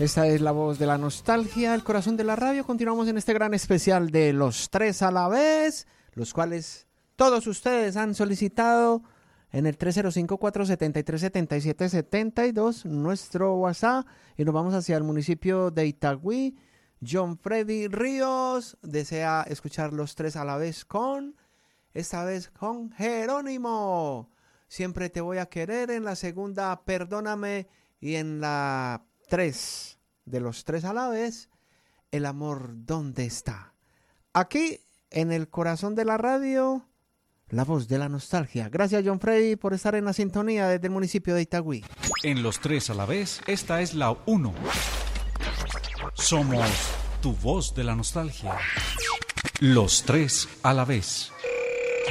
Esta es la voz de la nostalgia, el corazón de la radio. Continuamos en este gran especial de los tres a la vez, los cuales todos ustedes han solicitado en el 305-473-7772, nuestro WhatsApp, y nos vamos hacia el municipio de Itagüí. John Freddy Ríos desea escuchar los tres a la vez esta vez con Jerónimo. Siempre te voy a querer, en la segunda Perdóname, y en la 3 de los tres a la vez, El amor, ¿dónde está? Aquí en el corazón de la radio, la voz de la nostalgia. Gracias, John Freddy, por estar en la sintonía desde el municipio de Itagüí. En los tres a la vez, esta es la 1. Somos tu voz de la nostalgia. Los tres a la vez.